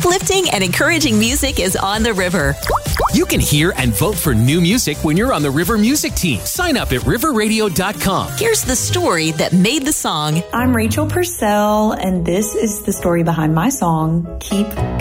Uplifting and encouraging music is on the river. You can hear and vote for new music when you're on the River Music Team. Sign up at riverradio.com. Here's the story that made the song. I'm Rachel Purcell, and this is the story behind my song, Keep